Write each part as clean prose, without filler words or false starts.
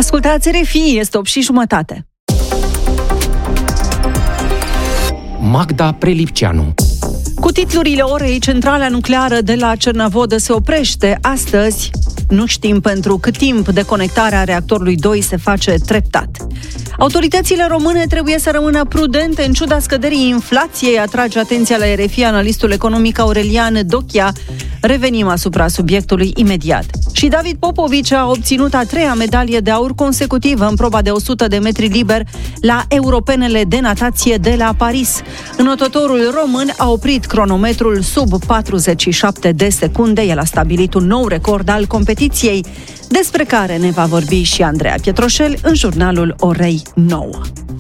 Ascultați RFI, este 8:30. Magda Prelipceanu. Cu titlurile orei, centrala nucleară de la Cernavodă se oprește astăzi. Nu știm pentru cât timp deconectarea reactorului 2 se face treptat. Autoritățile române trebuie să rămână prudente în ciuda scăderii inflației, atrage atenția la RFI analistul economic Aurelian Dochia. Revenim asupra subiectului imediat. Și David Popovici a obținut a 3-a medalie de aur consecutivă în proba de 100 de metri liber la europenele de natație de la Paris. Înotătorul român a oprit cronometrul sub 47 de secunde. El a stabilit un nou record al competiției, despre care ne va vorbi și Andreea Pietroșel în jurnalul orei 9.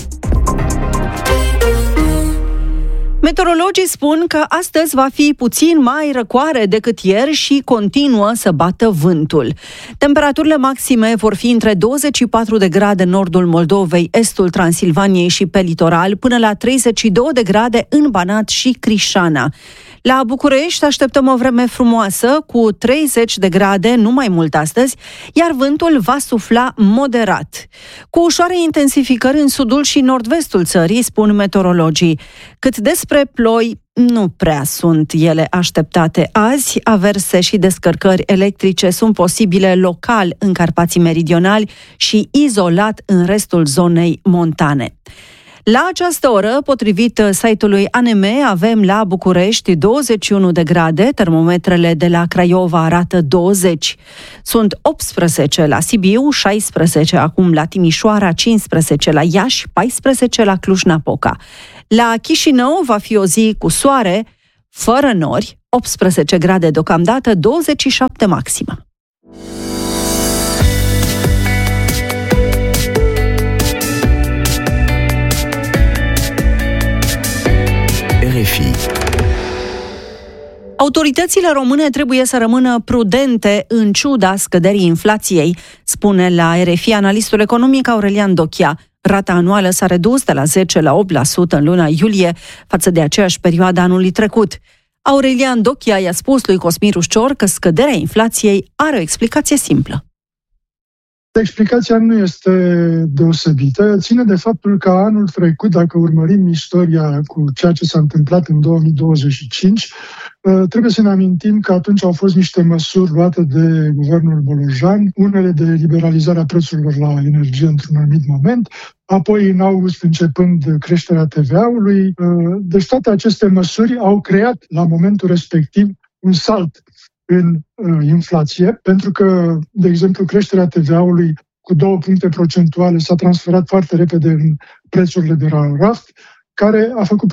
Meteorologii spun că astăzi va fi puțin mai răcoare decât ieri și continuă să bată vântul. Temperaturile maxime vor fi între 24 de grade în nordul Moldovei, estul Transilvaniei și pe litoral, până la 32 de grade în Banat și Crișana. La București așteptăm o vreme frumoasă, cu 30 de grade, nu mai mult astăzi, iar vântul va sufla moderat. Cu ușoare intensificări în sudul și nord-vestul țării, spun meteorologii. Cât despre ploi, nu prea sunt ele așteptate azi. Averse și descărcări electrice sunt posibile local în Carpații Meridionali și izolat în restul zonei montane. La această oră, potrivit site-ului ANM, avem la București 21 de grade, termometrele de la Craiova arată 20. Sunt 18 la Sibiu, 16 acum la Timișoara, 15 la Iași, 14 la Cluj-Napoca. La Chișinău va fi o zi cu soare, fără nori, 18 grade deocamdată, 27 maximă. Autoritățile române trebuie să rămână prudente în ciuda scăderii inflației, spune la RFI analistul economic Aurelian Dochia. Rata anuală s-a redus de la 10 la 8% în luna iulie față de aceeași perioadă anului trecut. Aurelian Dochia i-a spus lui Cosmin Ruscior că scăderea inflației are o explicație simplă. Explicația nu este deosebită, ține de faptul că anul trecut, dacă urmărim istoria cu ceea ce s-a întâmplat în 2025, trebuie să ne amintim că atunci au fost niște măsuri luate de guvernul Bolojan, unele de liberalizarea prețurilor la energie într-un anumit moment, apoi în august începând creșterea TVA-ului. Deci toate aceste măsuri au creat la momentul respectiv un salt în inflație, pentru că, de exemplu, creșterea TVA-ului cu 2 puncte procentuale s-a transferat foarte repede în prețurile de la raft, care au făcut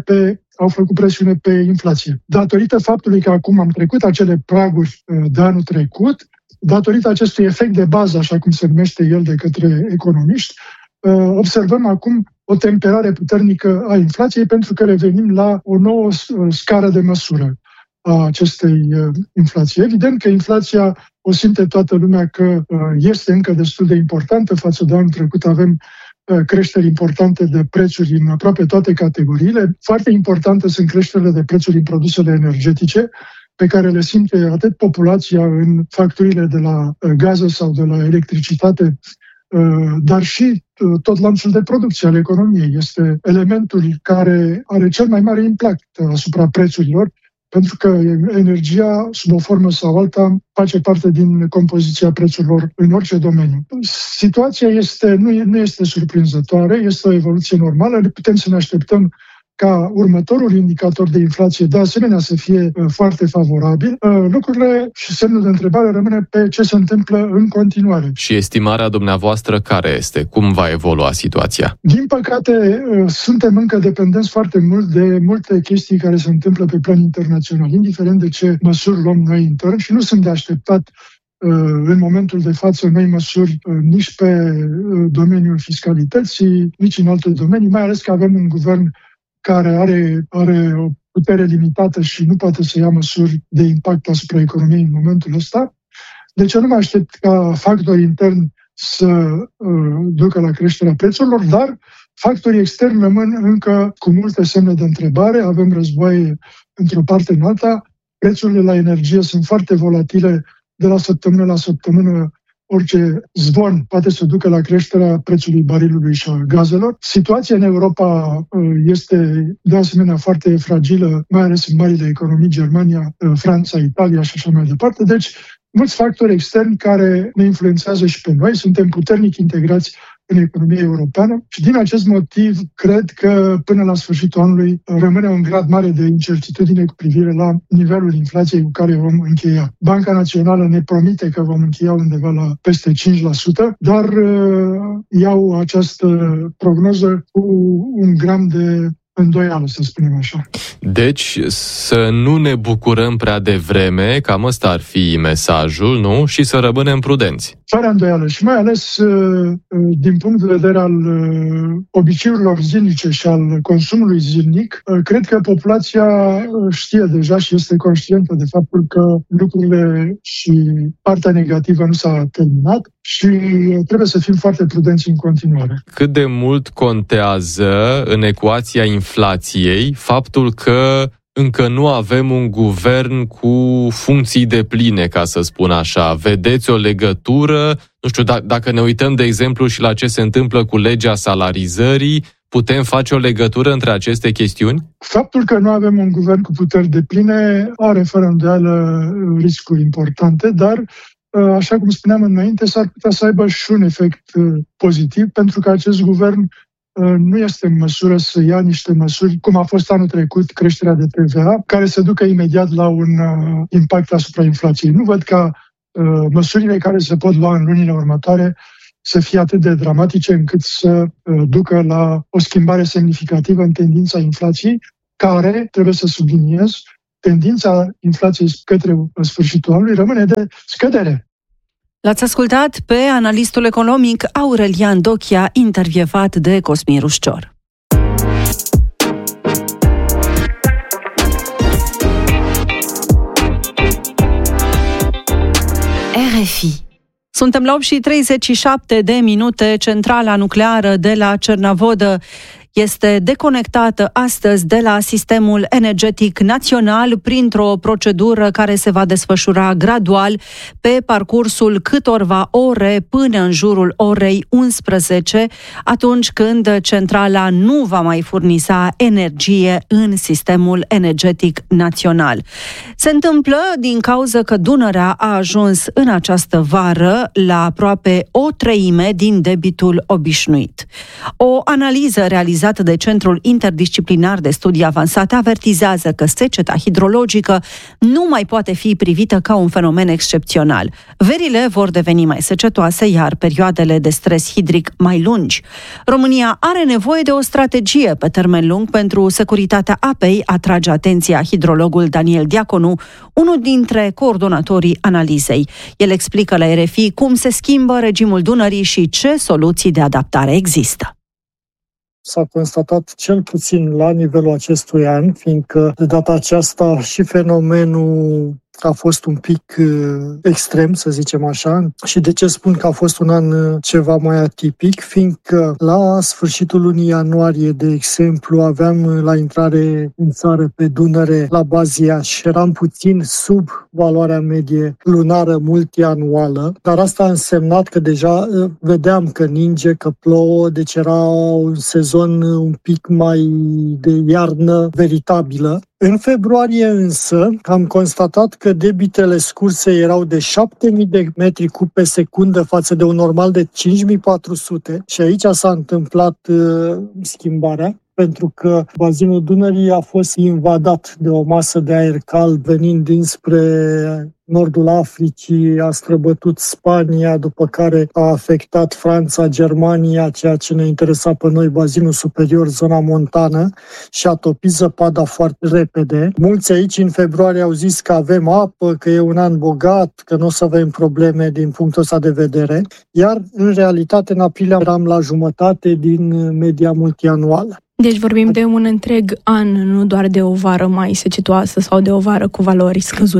presiune pe inflație. Datorită faptului că acum am trecut acele praguri de anul trecut, datorită acestui efect de bază, așa cum se numește el de către economiști, observăm acum o temperare puternică a inflației, pentru că revenim la o nouă scară de măsură a acestei inflații. Evident că inflația o simte toată lumea că este încă destul de importantă. Față de anul trecut avem creșteri importante de prețuri în aproape toate categoriile. Foarte importante sunt creșterile de prețuri în produsele energetice, pe care le simte atât populația în facturile de la gaze sau de la electricitate, dar și tot lanțul de producție al economiei. Este elementul care are cel mai mare impact asupra prețurilor, pentru că energia, sub o formă sau alta, face parte din compoziția prețurilor în orice domeniu. Situația nu este surprinzătoare, este o evoluție normală, putem să ne așteptăm ca următorul indicator de inflație de asemenea să fie foarte favorabil. Lucrurile și semnul de întrebare rămâne pe ce se întâmplă în continuare. Și estimarea dumneavoastră care este? Cum va evolua situația? Din păcate, suntem încă dependenți foarte mult de multe chestii care se întâmplă pe plan internațional, indiferent de ce măsuri luăm noi intern, și nu sunt de așteptat în momentul de față noi măsuri nici pe domeniul fiscalității, nici în alte domenii, mai ales că avem un guvern care are o putere limitată și nu poate să ia măsuri de impact asupra economiei în momentul ăsta. Deci eu nu mă aștept ca factori interni să ducă la creșterea prețurilor, dar factorii externi rămân încă cu multe semne de întrebare. Avem războaie într-o parte în alta, prețurile la energie sunt foarte volatile de la săptămână la săptămână, orice zvon poate să ducă la creșterea prețului barilului și a gazelor. Situația în Europa este de asemenea foarte fragilă, mai ales în marile economii, Germania, Franța, Italia și așa mai departe. Deci, mulți factori externi care ne influențează și pe noi. Suntem puternic integrați în economia europeană și din acest motiv cred că până la sfârșitul anului rămâne un grad mare de incertitudine cu privire la nivelul inflației cu care vom încheia. Banca Națională ne promite că vom încheia undeva la peste 5%, dar iau această prognoză cu un gram de îndoială, să spunem așa. Deci să nu ne bucurăm prea devreme, cam ăsta ar fi mesajul, nu? Și să rămânem prudenți. Fără îndoială și mai ales din punct de vedere al obiceiurilor zilnice și al consumului zilnic, cred că populația știe deja și este conștientă de faptul că lucrurile și partea negativă nu s-a terminat și trebuie să fim foarte prudenți în continuare. Cât de mult contează în ecuația inflației faptul că încă nu avem un guvern cu funcții depline, ca să spun așa. Vedeți o legătură? Nu știu, dacă ne uităm, de exemplu, și la ce se întâmplă cu legea salarizării, putem face o legătură între aceste chestiuni? Faptul că nu avem un guvern cu puteri depline are, fără îndoială, riscuri importante, dar așa cum spuneam înainte, s-ar putea să aibă și un efect pozitiv, pentru că acest guvern nu este în măsură să ia niște măsuri, cum a fost anul trecut creșterea de TVA, care să ducă imediat la un impact asupra inflației. Nu văd ca măsurile care se pot lua în lunile următoare să fie atât de dramatice încât să ducă la o schimbare semnificativă în tendința inflației, care, trebuie să subliniez, tendința inflației către sfârșitul anului rămâne de scădere. L-ați ascultat pe analistul economic Aurelian Dochia, intervievat de Cosmin Rușcior. RFI. Suntem la 8:37. Centrala nucleară de la Cernavodă este deconectată astăzi de la sistemul energetic național printr-o procedură care se va desfășura gradual pe parcursul câtorva ore până în jurul orei 11, atunci când centrala nu va mai furniza energie în sistemul energetic național. Se întâmplă din cauza că Dunărea a ajuns în această vară la aproape 1/3 din debitul obișnuit. O analiză realizată de Centrul Interdisciplinar de Studii Avansate avertizează că seceta hidrologică nu mai poate fi privită ca un fenomen excepțional. Verile vor deveni mai secetoase, iar perioadele de stres hidric mai lungi. România are nevoie de o strategie pe termen lung pentru securitatea apei, atrage atenția hidrologul Daniel Diaconu, unul dintre coordonatorii analizei. El explică la RFI cum se schimbă regimul Dunării și ce soluții de adaptare există. S-a constatat cel puțin la nivelul acestui an, fiindcă de data aceasta și fenomenul a fost un pic extrem, să zicem așa. Și de ce spun că a fost un an ceva mai atipic? Fiindcă la sfârșitul lunii ianuarie, de exemplu, aveam la intrare în țară pe Dunăre, la Bazia, și eram puțin sub valoarea medie lunară multianuală, dar asta a însemnat că deja vedeam că ninge, că plouă, deci era un sezon un pic mai de iarnă veritabilă. În februarie însă am constatat că debitele scurse erau de 7.000 de metri cub pe secundă față de un normal de 5.400 și aici s-a întâmplat schimbarea, pentru că bazinul Dunării a fost invadat de o masă de aer cald venind dinspre nordul Africii, a străbătut Spania, după care a afectat Franța, Germania, ceea ce ne interesa pe noi, bazinul superior, zona montană, și a topit zăpada foarte repede. Mulți aici în februarie au zis că avem apă, că e un an bogat, că nu o să avem probleme din punctul ăsta de vedere, iar în realitate în aprilie eram la jumătate din media multianuală. Deci vorbim de un întreg an, nu doar de o vară mai secetoasă sau de o vară cu valori scăzute.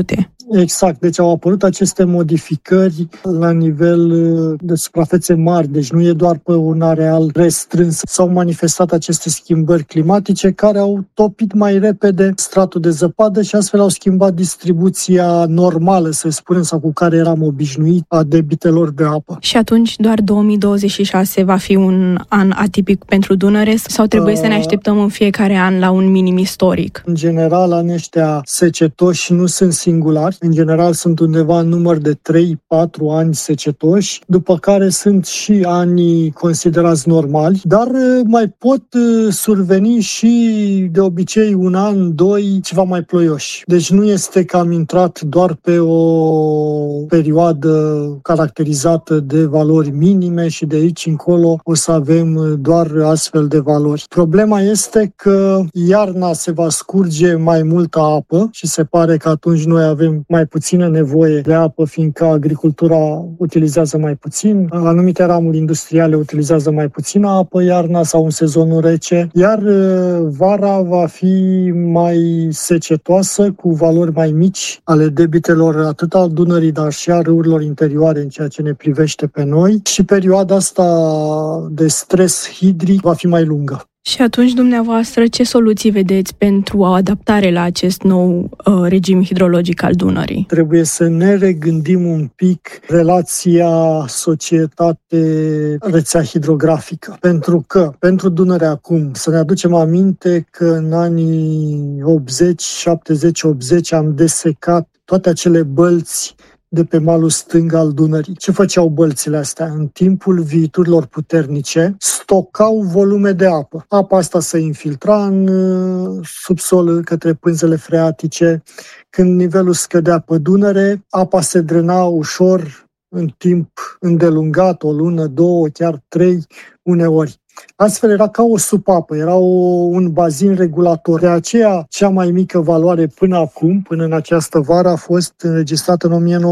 Exact, deci au apărut aceste modificări la nivel de suprafețe mari, deci nu e doar pe un areal restrâns. S-au manifestat aceste schimbări climatice care au topit mai repede stratul de zăpadă și astfel au schimbat distribuția normală, să spunem, sau cu care eram obișnuit a debitelor de apă. Și atunci doar 2026 va fi un an atipic pentru Dunăre sau trebuie să ne așteptăm în fiecare an la un minim istoric? În general, anii ăștia secetoși nu sunt singulari. În general sunt undeva în număr de 3-4 ani secetoși, după care sunt și ani considerați normali, dar mai pot surveni și de obicei un an, doi, ceva mai ploioși. Deci nu este că am intrat doar pe o perioadă caracterizată de valori minime și de aici încolo o să avem doar astfel de valori. Problema este că iarna se va scurge mai multă apă și se pare că atunci noi avem mai puțină nevoie de apă, fiindcă agricultura utilizează mai puțin, anumite ramuri industriale utilizează mai puțină apă iarna sau în sezonul rece, iar vara va fi mai secetoasă, cu valori mai mici ale debitelor atât al Dunării, dar și a râurilor interioare în ceea ce ne privește pe noi și perioada asta de stres hidric va fi mai lungă. Și atunci, dumneavoastră, ce soluții vedeți pentru o adaptare la acest nou regim hidrologic al Dunării? Trebuie să ne regândim un pic relația societate-rețea hidrografică. Pentru că, pentru Dunăre acum, să ne aducem aminte că în anii 80, 70, 80 am desecat toate acele bălți de pe malul stâng al Dunării. Ce făceau bălțile astea? În timpul viiturilor puternice, stocau volume de apă. Apa asta se infiltra în subsol către pânzele freatice. Când nivelul scădea pe Dunăre, apa se drena ușor în timp îndelungat, o lună, două, chiar 3 uneori. Astfel era ca o supapă, era un bazin regulator. De aceea, cea mai mică valoare până acum, până în această vară, a fost înregistrată în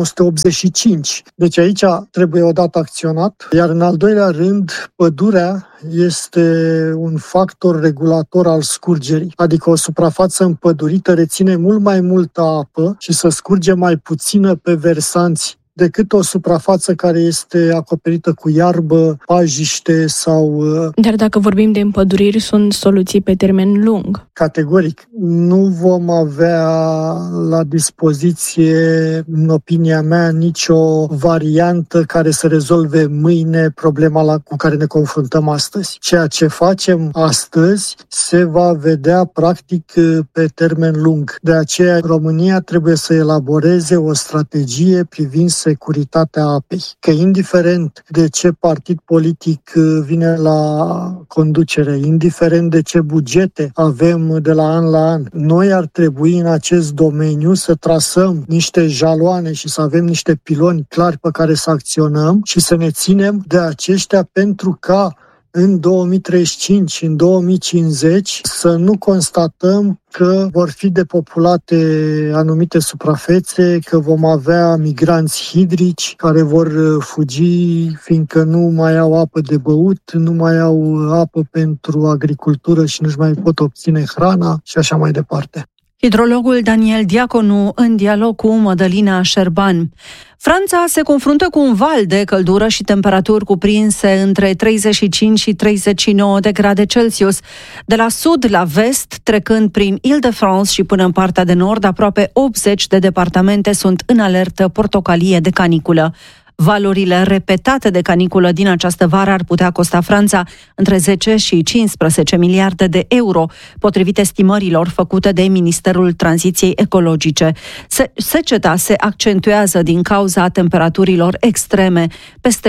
1985. Deci aici trebuie odată acționat. Iar în al doilea rând, pădurea este un factor regulator al scurgerii. Adică o suprafață împădurită reține mult mai multă apă și să scurge mai puțină pe versanți decât o suprafață care este acoperită cu iarbă, pajiște sau... Dar dacă vorbim de împăduriri, sunt soluții pe termen lung. Categoric. Nu vom avea la dispoziție, în opinia mea, nicio variantă care să rezolve mâine problema cu care ne confruntăm astăzi. Ceea ce facem astăzi se va vedea practic pe termen lung. De aceea, România trebuie să elaboreze o strategie privind securitatea apei. Că indiferent de ce partid politic vine la conducere, indiferent de ce bugete avem de la an la an, noi ar trebui în acest domeniu să trasăm niște jaloane și să avem niște piloni clari pe care să acționăm și să ne ținem de aceștia pentru ca în 2035, în 2050, să nu constatăm că vor fi depopulate anumite suprafețe, că vom avea migranți hidrici care vor fugi fiindcă nu mai au apă de băut, nu mai au apă pentru agricultură și nu-și mai pot obține hrana și așa mai departe. Hidrologul Daniel Diaconu în dialog cu Mădălina Șerban. Franța se confruntă cu un val de căldură și temperaturi cuprinse între 35 și 39 de grade Celsius. De la sud la vest, trecând prin Île-de-France și până în partea de nord, aproape 80 de departamente sunt în alertă portocalie de caniculă. Valorile repetate de caniculă din această vară ar putea costa Franța între 10 și 15 miliarde de euro, potrivit estimărilor făcute de Ministerul Tranziției Ecologice. Seceta se accentuează din cauza temperaturilor extreme. Peste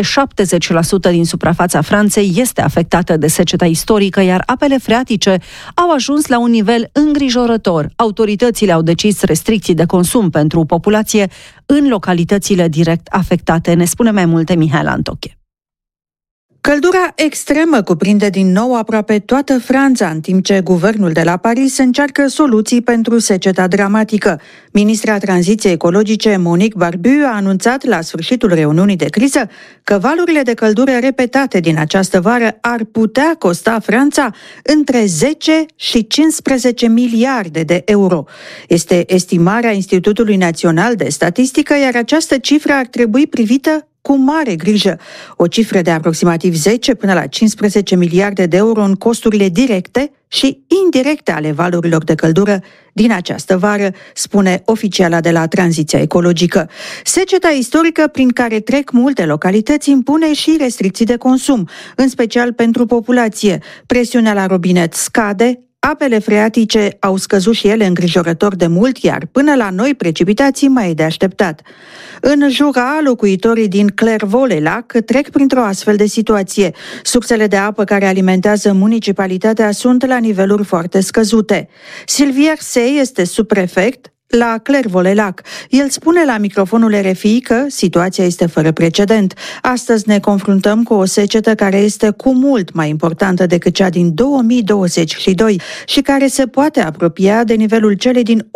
70% din suprafața Franței este afectată de seceta istorică, iar apele freatice au ajuns la un nivel îngrijorător. Autoritățile au decis restricții de consum pentru populație în localitățile direct afectate. Ne spune mai multe Mihaela Antoche. Căldura extremă cuprinde din nou aproape toată Franța, în timp ce guvernul de la Paris încearcă soluții pentru seceta dramatică. Ministra Tranziției Ecologice, Monique Barbu, a anunțat la sfârșitul reuniunii de criză că valurile de căldură repetate din această vară ar putea costa Franța între 10 și 15 miliarde de euro. Este estimarea Institutului Național de Statistică, iar această cifră ar trebui privită cu mare grijă. O cifră de aproximativ 10 până la 15 miliarde de euro în costurile directe și indirecte ale valurilor de căldură din această vară, spune oficiala de la Tranziția Ecologică. Seceta istorică prin care trec multe localități impune și restricții de consum, în special pentru populație. Presiunea la robinet scade, apele freatice au scăzut și ele îngrijorător de mult, iar până la noi precipitații mai e de așteptat. În Jura, locuitorii din Clairvaux-les-Lacs trec printr-o astfel de situație. Sursele de apă care alimentează municipalitatea sunt la niveluri foarte scăzute. Sylvie Sey este subprefect la Clairvaux-les-Lacs. El spune la microfonul RFI că situația este fără precedent. Astăzi ne confruntăm cu o secetă care este cu mult mai importantă decât cea din 2022 și care se poate apropia de nivelul celei din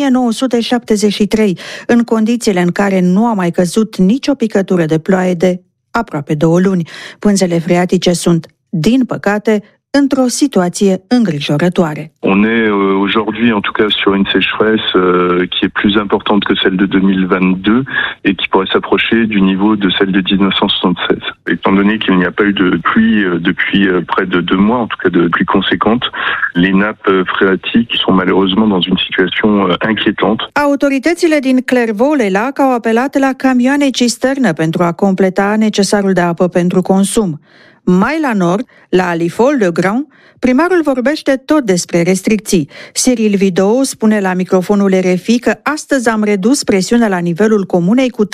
1973, în condițiile în care nu a mai căzut nicio picătură de ploaie de aproape 2 luni. Pânzele freatice sunt, din păcate, într-o situație îngrijorătoare. On est aujourd'hui en tout cas sur une sécheresse qui est plus importante que celle de 2022 et qui pourrait s'approcher du niveau de celle de 1976. Étant donné qu'il n'y a pas eu de pluie depuis près de 2 mois, en tout cas de pluie conséquente, les nappes phréatiques sont malheureusement dans une situation inquiétante. Autoritățile din Clairvaux-les-Lacs au apelat la camioane cisternă pentru a completa necesarul de apă pentru consum. Mai la nord, la Alifol-le-Grand, primarul vorbește tot despre restricții. Cyril Vidou spune la microfonul RFI că astăzi am redus presiunea la nivelul comunei cu 30%,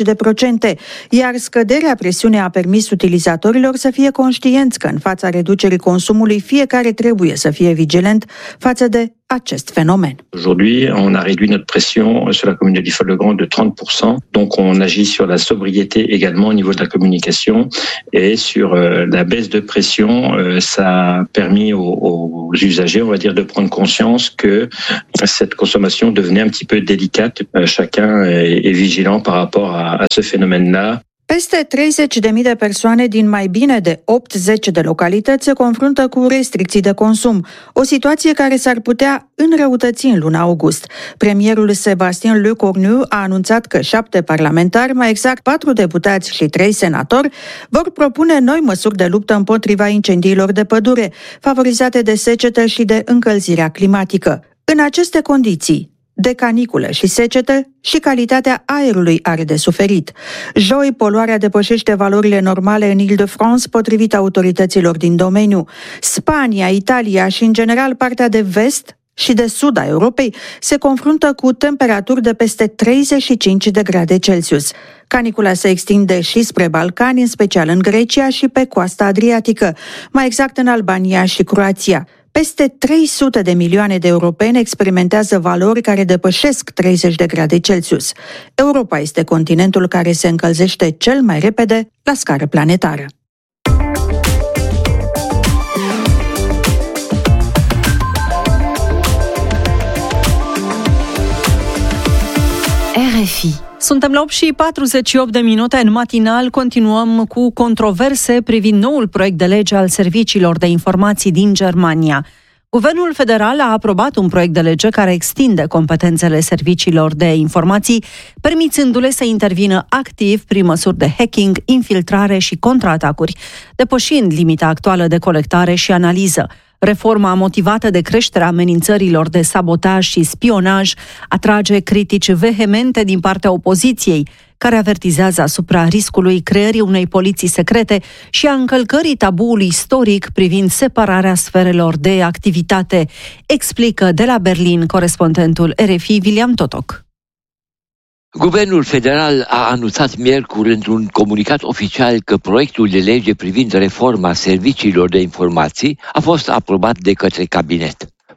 iar scăderea presiunii a permis utilizatorilor să fie conștienți că în fața reducerii consumului fiecare trebuie să fie vigilent față de acest phénomène. Aujourd'hui, on a réduit notre pression sur la commune de Alifol-le-Grand de 30%. Donc, on agit sur la sobriété également au niveau de la communication et sur la baisse de pression. Ça a permis aux usagers, on va dire, de prendre conscience que cette consommation devenait un petit peu délicate. Chacun est vigilant par rapport à ce phénomène-là. Peste 30.000 de persoane din mai bine de 80 de localități se confruntă cu restricții de consum, o situație care s-ar putea înrăutăți în luna august. Premierul Sébastien Lecornu a anunțat că 7 parlamentari, mai exact 4 deputați și 3 senatori, vor propune noi măsuri de luptă împotriva incendiilor de pădure, favorizate de secetă și de încălzirea climatică. În aceste condiții, de caniculă și secetă, și calitatea aerului are de suferit. Joi, poluarea depășește valorile normale în Île-de-France, potrivit autorităților din domeniu. Spania, Italia și, în general, partea de vest și de sud a Europei se confruntă cu temperaturi de peste 35 de grade Celsius. Canicula se extinde și spre Balcani, în special în Grecia și pe coasta adriatică, mai exact în Albania și Croația. Peste 300 de milioane de europeni experimentează valori care depășesc 30 de grade Celsius. Europa este continentul care se încălzește cel mai repede la scară planetară. RFI. Suntem la 8:48 în matinal. Continuăm cu controverse privind noul proiect de lege al serviciilor de informații din Germania. Guvernul federal a aprobat un proiect de lege care extinde competențele serviciilor de informații, permițându-le să intervină activ prin măsuri de hacking, infiltrare și contraatacuri, depășind limita actuală de colectare și analiză. Reforma motivată de creșterea amenințărilor de sabotaj și spionaj atrage critici vehemente din partea opoziției, care avertizează asupra riscului creării unei poliții secrete și a încălcării tabuului istoric privind separarea sferelor de activitate, explică de la Berlin corespondentul RFI William Totok. Guvernul federal a anunțat miercuri într-un comunicat oficial că proiectul de lege privind reforma serviciilor de informații a fost aprobat de către cabinet.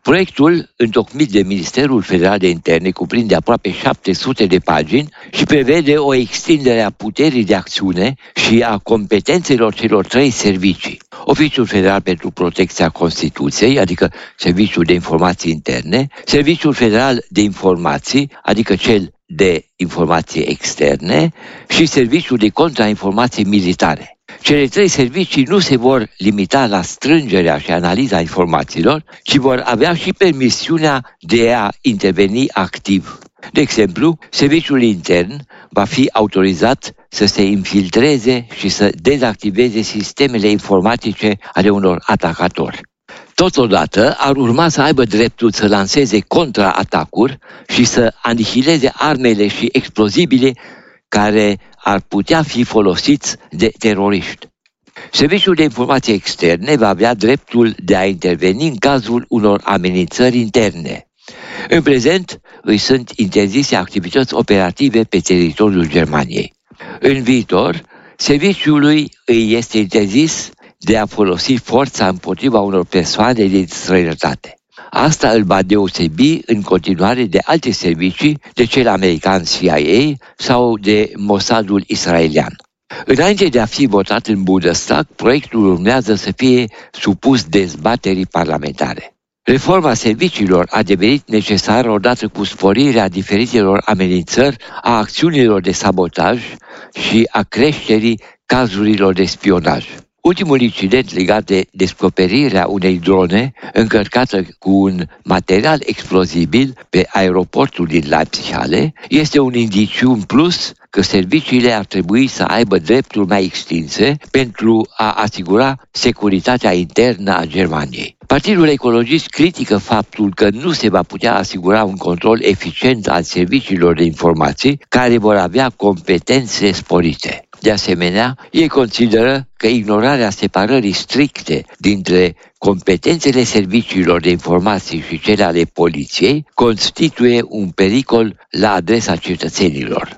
Proiectul, întocmit de Ministerul Federal de Interne, cuprinde aproape 700 de pagini și prevede o extindere a puterii de acțiune și a competențelor celor 3 servicii. Oficiul Federal pentru Protecția Constituției, adică Serviciul de Informații Interne, Serviciul Federal de Informații, adică cel de informații externe și Serviciul de Contrainformații Militare. Cele 3 servicii nu se vor limita la strângerea și analiza informațiilor, ci vor avea și permisiunea de a interveni activ. De exemplu, serviciul intern va fi autorizat să se infiltreze și să dezactiveze sistemele informatice ale unor atacatori. Totodată ar urma să aibă dreptul să lanseze contraatacuri și să anihileze armele și explozibile care ar putea fi folosiți de teroriști. Serviciul de informații externe va avea dreptul de a interveni în cazul unor amenințări interne. În prezent, îi sunt interzise activități operative pe teritoriul Germaniei. În viitor, serviciului îi este interzis de a folosi forța împotriva unor persoane din străinătate. Asta îl va deosebi în continuare de alte servicii, de cel american CIA sau de Mossadul israelian. Înainte de a fi votat în Bundestag, proiectul urmează să fie supus dezbaterii parlamentare. Reforma serviciilor a devenit necesară odată cu sporirea diferitelor amenințări, a acțiunilor de sabotaj și a creșterii cazurilor de spionaj. Ultimul incident legat de descoperirea unei drone încărcată cu un material explozibil pe aeroportul din Leipzig este un indiciu în plus că serviciile ar trebui să aibă drepturi mai extinse pentru a asigura securitatea internă a Germaniei. Partidul Ecologist critică faptul că nu se va putea asigura un control eficient al serviciilor de informații care vor avea competențe sporite. De asemenea, ei consideră că ignorarea separării stricte dintre competențele serviciilor de informații și cele ale poliției constituie un pericol la adresa cetățenilor.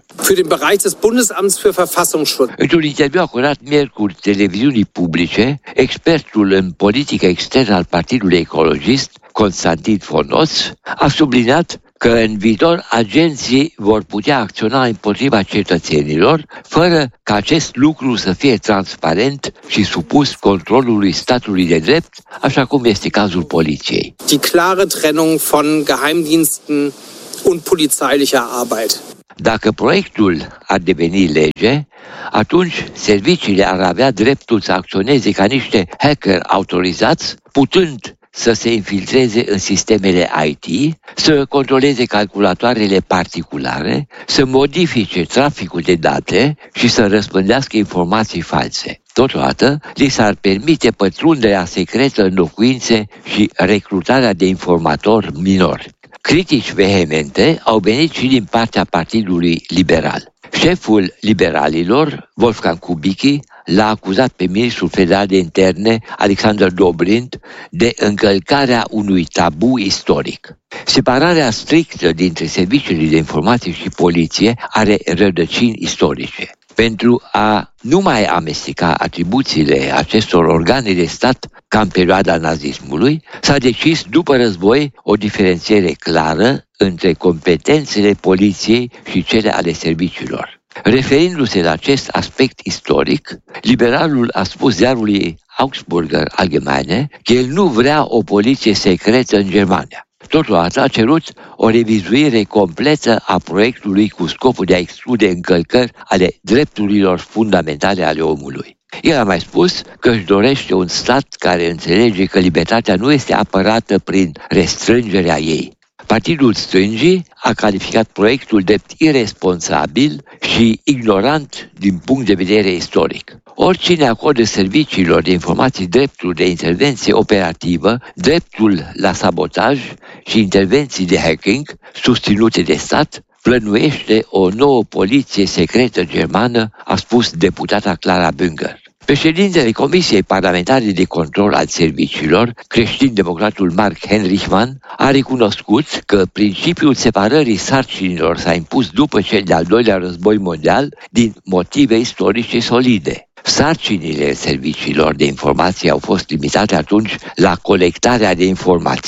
Într-un interviu acordat miercuri televiziunii publice, expertul în politică externă al Partidului Ecologist, Constantin von Oss, a subliniat că în viitor agenții vor putea acționa împotriva cetățenilor fără ca acest lucru să fie transparent și supus controlului statului de drept, așa cum este cazul poliției. Die klare Trennung von Geheimdiensten und polizeilicher Arbeit. Dacă proiectul ar deveni lege, atunci serviciile ar avea dreptul să acționeze ca niște hacker autorizați, putând să se infiltreze în sistemele IT, să controleze calculatoarele particulare, să modifice traficul de date și să răspândească informații false. Totodată, li s-ar permite pătrunderea secretă în locuințe și recrutarea de informatori minori. Critici vehemente au venit și din partea Partidului Liberal. Șeful liberalilor, Wolfgang Kubicki, l-a acuzat pe ministrul federal de interne, Alexander Dobrindt, de încălcarea unui tabu istoric. Separarea strictă dintre serviciile de informații și poliție are rădăcini istorice. Pentru a nu mai amesteca atribuțiile acestor organe de stat ca în perioada nazismului, s-a decis după război o diferențiere clară între competențele poliției și cele ale serviciilor. Referindu-se la acest aspect istoric, liberalul a spus ziarului Augsburger Allgemeine că el nu vrea o poliție secretă în Germania. Totodată a cerut o revizuire completă a proiectului cu scopul de a exclude încălcări ale drepturilor fundamentale ale omului. El a mai spus că își dorește un stat care înțelege că libertatea nu este apărată prin restrângerea ei. Partidul stângii a calificat proiectul drept iresponsabil și ignorant din punct de vedere istoric. Oricine acordă serviciilor de informații dreptul de intervenție operativă, dreptul la sabotaj și intervenții de hacking susținute de stat, plănuiește o nouă poliție secretă germană, a spus deputata Clara Bünger. Președintele Comisiei Parlamentare de Control al Serviciilor, creștin-democratul Mark Henrichmann, a recunoscut că principiul separării sarcinilor s-a impus după cel de-al doilea război mondial din motive istorice solide. Sarcinile serviciilor de informații au fost limitate atunci la colectarea de informații.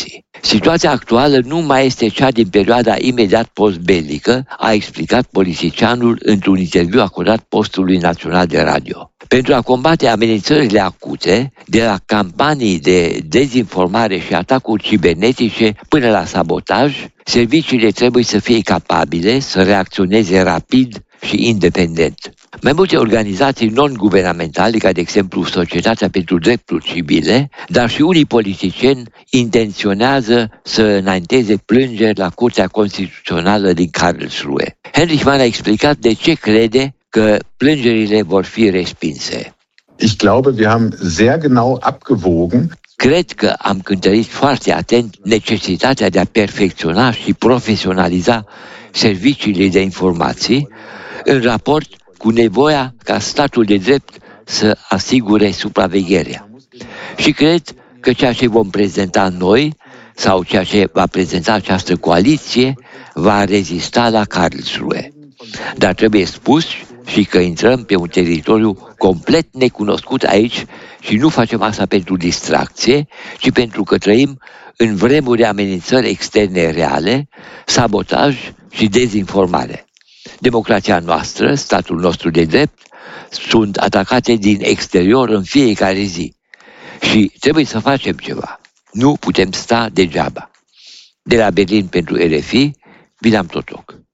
Situația actuală nu mai este cea din perioada imediat postbelică, a explicat politicianul într-un interviu acordat postului național de radio. Pentru a combate amenințările acute, de la campanii de dezinformare și atacuri cibernetice până la sabotaj, serviciile trebuie să fie capabile să reacționeze rapid și independent. Mai multe organizații non-guvernamentale, ca de exemplu Societatea pentru Drepturi Civile, dar și unii politicieni intenționează să înainteze plângeri la Curtea Constituțională din Karlsruhe. Heinrich Mann a explicat de ce crede că plângerile vor fi respinse. Ich glaube, wir haben sehr genau abgewogen. Cred că am cântărit foarte atent necesitatea de a perfecționa și profesionaliza serviciile de informații în raport cu nevoia ca statul de drept să asigure supravegherea. Și cred că ceea ce vom prezenta noi sau ceea ce va prezenta această coaliție va rezista la Karlsruhe. Dar trebuie spus și că intrăm pe un teritoriu complet necunoscut aici și nu facem asta pentru distracție, ci pentru că trăim în vremuri de amenințări externe reale, sabotaj și dezinformare. Democrația noastră, statul nostru de drept, sunt atacate din exterior în fiecare zi. Și trebuie să facem ceva. Nu putem sta degeaba. De la Berlin pentru RFI, William Totoc.